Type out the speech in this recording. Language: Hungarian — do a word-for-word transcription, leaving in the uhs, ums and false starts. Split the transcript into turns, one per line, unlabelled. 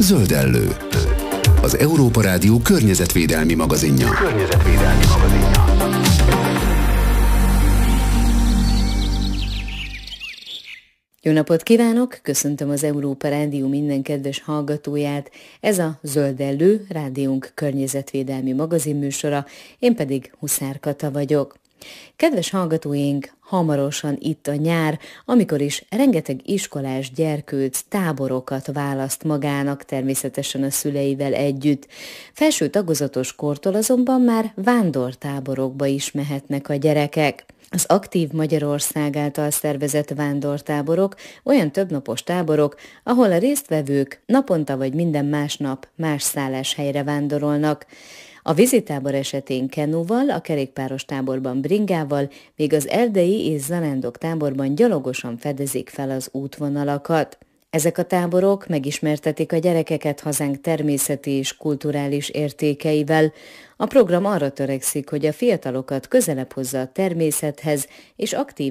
Zöldellő. Az Európa Rádió környezetvédelmi magazinja.
Környezetvédelmi magazinja.
Jó napot kívánok! Köszöntöm az Európa Rádió minden kedves hallgatóját. Ez a Zöldellő, rádiónk környezetvédelmi magazinműsora, én pedig Huszár Kata vagyok. Kedves hallgatóink, hamarosan itt a nyár, amikor is rengeteg iskolás gyerkőc táborokat választ magának, természetesen a szüleivel együtt. Felső tagozatos kortól azonban már vándortáborokba is mehetnek a gyerekek. Az Aktív Magyarország által szervezett vándortáborok olyan többnapos táborok, ahol a résztvevők naponta vagy minden másnap más szálláshelyre vándorolnak. A vízitábor esetén kenúval, a kerékpáros táborban bringával, míg az erdei és zarándok táborban gyalogosan fedezik fel az útvonalakat. Ezek a táborok megismertetik a gyerekeket hazánk természeti és kulturális értékeivel. A program arra törekszik, hogy a fiatalokat közelebb hozza a természethez, és aktív